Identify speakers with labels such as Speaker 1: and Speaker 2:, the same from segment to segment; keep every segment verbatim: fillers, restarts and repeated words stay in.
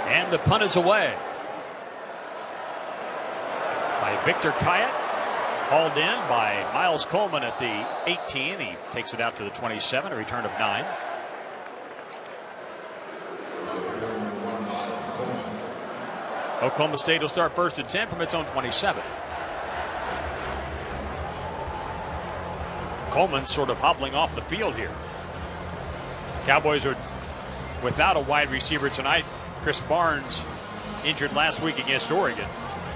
Speaker 1: And the punt is away by Victor Kayat. Hauled in by Miles Coleman at the eighteen. He takes it out to the twenty-seven, a return of nine. Oklahoma State will start first and ten from its own twenty-seven. Coleman sort of hobbling off the field here. Cowboys are without a wide receiver tonight. Chris Barnes injured last week against Oregon.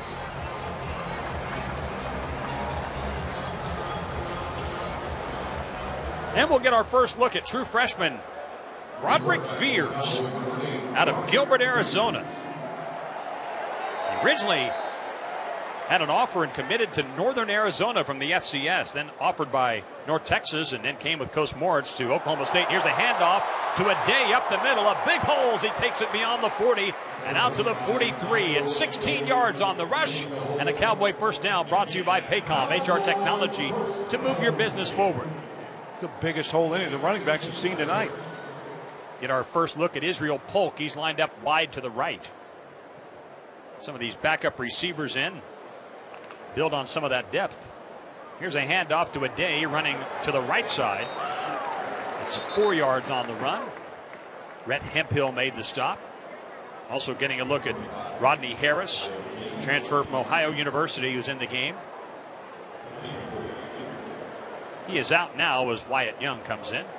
Speaker 1: And we'll get our first look at true freshman Broderick Veers out of Gilbert, Arizona. He originally had an offer and committed to Northern Arizona from the F C S, then offered by North Texas, and then came with Coach Moritz to Oklahoma State. Here's a handoff to a Day up the middle, a big hole as he takes it beyond the forty and out to the forty-three, and sixteen yards on the rush, and a Cowboy first down brought to you by Paycom, H R technology to move your business forward.
Speaker 2: The biggest hole in it the running backs have seen tonight.
Speaker 1: Get our first look at Israel Polk. He's lined up wide to the right. Some of these backup receivers in. Build on some of that depth. Here's a handoff to a Day running to the right side. It's four yards on the run. Rhett Hemphill made the stop. Also getting a look at Rodney Harris, transfer from Ohio University, who's in the game. He is out now as Wyatt Young comes in.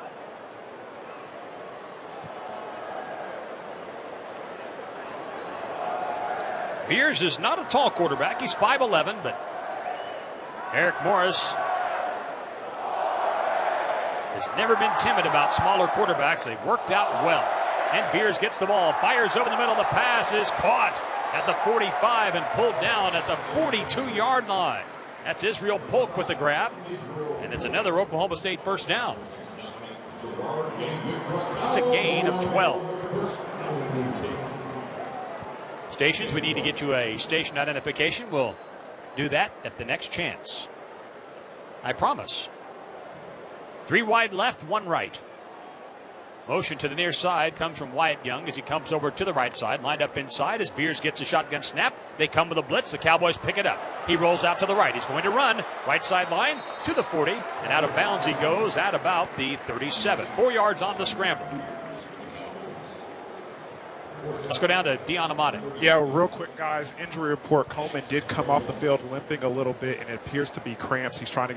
Speaker 1: Veers is not a tall quarterback. He's five eleven, but Eric Morris has never been timid about smaller quarterbacks. They've worked out well. And Veers gets the ball, fires over the middle. The pass is caught at the forty-five and pulled down at the forty-two-yard line. That's Israel Polk with the grab. And it's another Oklahoma State first down. It's a gain of twelve. Stations, we need to get you a station identification. We'll do that at the next chance. I promise. Three wide left, one right. Motion to the near side comes from Wyatt Young as he comes over to the right side. Lined up inside as Veers gets a shotgun snap. They come with a blitz. The Cowboys pick it up. He rolls out to the right. He's going to run. Right sideline to the forty. And out of bounds he goes at about the thirty-seven. Four yards on the scramble. Let's go down to Dion Amade.
Speaker 3: Yeah, real quick, guys. Injury report. Coleman did come off the field limping a little bit, and it appears to be cramps. He's trying to